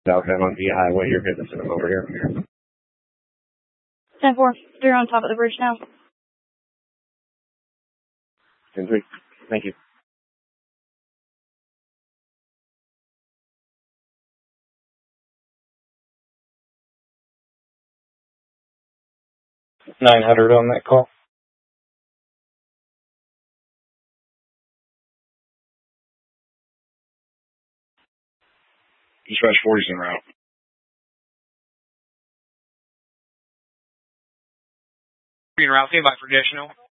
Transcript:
Southbound on D Highway, you're hitting them over here. 10-4, you're on top of the bridge now. 10-3, thank you. 900 on that call. Dispatch 40's en route. En route, stand by for additional.